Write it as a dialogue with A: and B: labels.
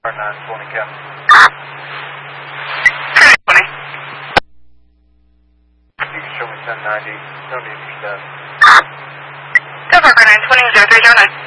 A: 920 Cap.
B: 20.
A: You can show me 1090. No need for that.
B: Go Parker 920 0309.